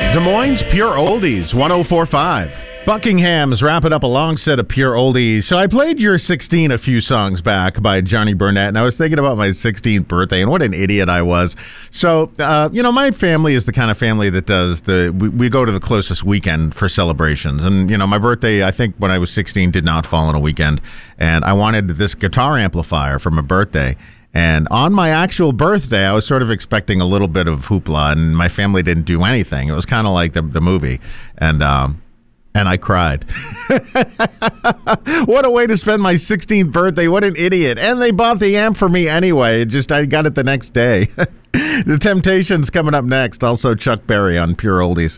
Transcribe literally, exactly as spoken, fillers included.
Des Moines Pure Oldies, one oh four point five. Buckingham's wrapping up a long set of Pure Oldies. So I played You're sixteen a few songs back by Johnny Burnett, and I was thinking about my sixteenth birthday and what an idiot I was. So, uh, you know, my family is the kind of family that does the, we, we go to the closest weekend for celebrations. And, you know, my birthday, I think when I was sixteen, did not fall on a weekend. And I wanted this guitar amplifier for my birthday. And on my actual birthday, I was sort of expecting a little bit of hoopla, and my family didn't do anything. It was kind of like the, the movie. And, um, And I cried. What a way to spend my sixteenth birthday. What an idiot. And they bought the amp for me anyway. It just, I got it the next day. The Temptations coming up next. Also Chuck Berry on Pure Oldies.